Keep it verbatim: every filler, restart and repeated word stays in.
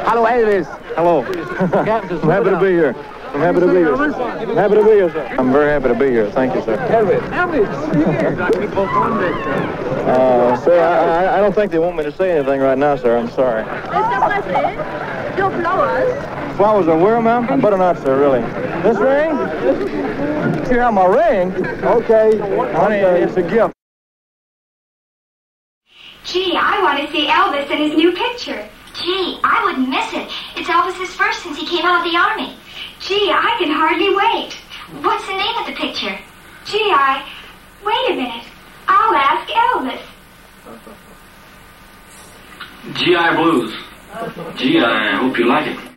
Hello, Elvis. Hello. I'm happy to be here. I'm happy to be here. I'm happy to be here, sir. I'm very happy to be here. Thank you, sir. Elvis. Elvis, over here. Uh, sir, I, I, I don't think they want me to say anything right now, sir. I'm sorry. Mister Presley, your flowers. Flowers are where, ma'am? I better not, sir, really. This ring? You have my ring? Okay. Honey, it's a gift. Gee, I want to see Elvis in his new picture. Gee, I wouldn't miss it. It's Elvis's first since he came out of the Army. Gee, I can hardly wait. What's the name of the picture? Gee, I... Wait a minute. I'll ask Elvis. G I Blues. Gee, I hope you like it.